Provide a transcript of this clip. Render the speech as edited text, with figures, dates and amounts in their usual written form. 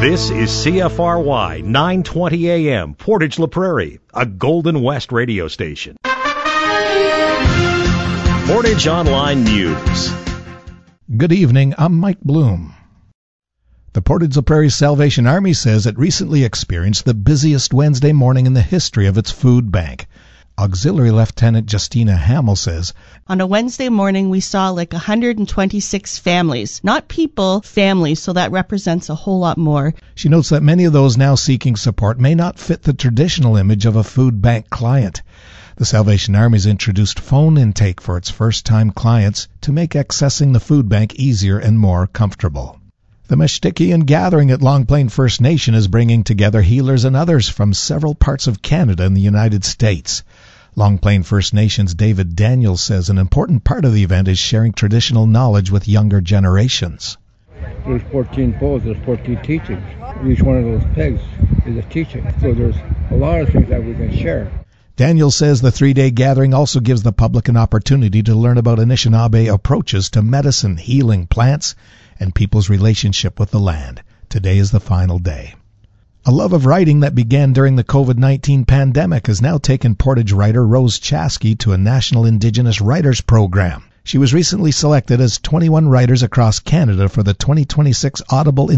This is CFRY 920 AM, Portage La Prairie, a Golden West radio station. Portage Online News. Good evening, I'm Mike Bloom. The Portage La Prairie Salvation Army says it recently experienced the busiest Wednesday morning in the history of its food bank. Auxiliary Lieutenant Justina Hamill says, on a Wednesday morning, we saw like 126 families. Not people, families, so that represents a whole lot more. She notes that many of those now seeking support may not fit the traditional image of a food bank client. The Salvation Army's introduced phone intake for its first-time clients to make accessing the food bank easier and more comfortable. The Meshtikian Gathering at Long Plain First Nation is bringing together healers and others from several parts of Canada and the United States. Long Plain First Nation's David Daniels says an important part of the event is sharing traditional knowledge with younger generations. There's 14 poles, there's 14 teachings. Each one of those pegs is a teaching. So there's a lot of things that we can share. Daniels says the 3-day gathering also gives the public an opportunity to learn about Anishinaabe approaches to medicine, healing, plants, and people's relationship with the land. Today is the final day. A love of writing that began during the COVID-19 pandemic has now taken Portage writer Rose Chaskey to a National Indigenous Writers Program. She was recently selected as 21 writers across Canada for the 2026 Audible